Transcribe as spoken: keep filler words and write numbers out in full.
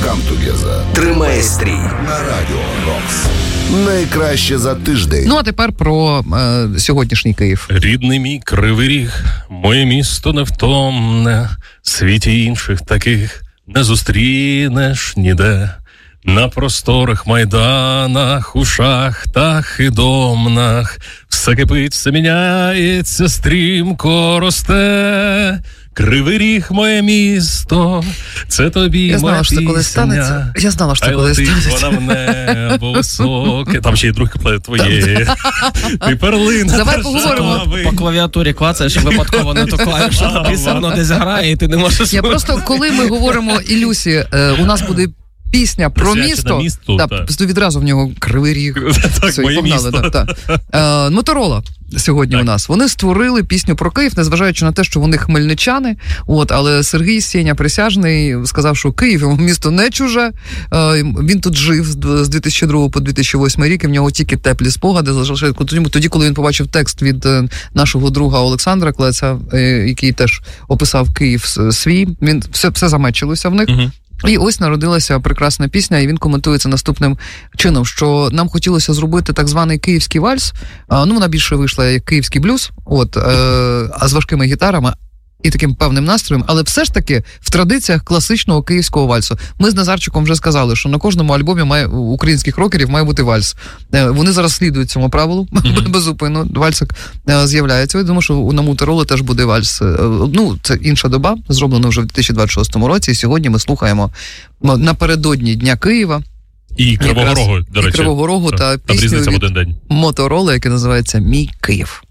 Come Together тримає стрій на Радіо Рокс. Найкраще за тиждень. Ну, а тепер про е, сьогоднішній Київ. Рідний мій Кривий Ріг, моє місто невтомне, світі інших таких не зустрінеш ніде. На просторих майданах, у шахтах і домнах все кипить, все міняється, стрімко росте. Кривий Ріг, моє місто, це тобі Я знала, моя що це коли пісня. станеться. Я знала, що це коли станеться. Вона в небо високе. Там ще й другий куплет твоє. Ти перлина. Давай поговоримо. По клавіатурі клацаєш, і випадково не то клавішу, тобі все одно десь грає, і ти не можеш... Я просто, коли ми говоримо Ілюсі, е, у нас буде пісня про місто, місту, та, так. то відразу в нього Кривий Ріг. Так, Все, і моє погнали, місто. так, так. Е, Моторола сьогодні Так. у нас. Вони створили пісню про Київ, незважаючи на те, що вони хмельничани. От, але Сергій Сєня Присяжний сказав, що Київ йому місто не чуже. Е, він тут жив з дві тисячі другого по дві тисячі восьмий рік, і в нього тільки теплі спогади залишилися. Тоді, коли він побачив текст від нашого друга Олександра Клеця, який теж описав Київ свій, він все, все замечилося в них. Угу. І ось народилася прекрасна пісня, і він коментується наступним чином, що нам хотілося зробити так званий київський вальс, ну вона більше вийшла як київський блюз, от, а з важкими гітарами і таким певним настроєм, але все ж таки в традиціях класичного київського вальсу. Ми з Назарчиком вже сказали, що на кожному альбомі має, українських рокерів має бути вальс. Вони зараз слідують цьому правилу, mm-hmm. безупинно, вальсик з'являється. Я думаю, що на Моторола теж буде вальс. Ну, це інша доба, зроблено вже в дві тисячі двадцять шостому році, і сьогодні ми слухаємо напередодні Дня Києва. І Кривого Рогу, до речі. І Кривого Рогу та пісню від Моторола, яка називається «Мій Київ».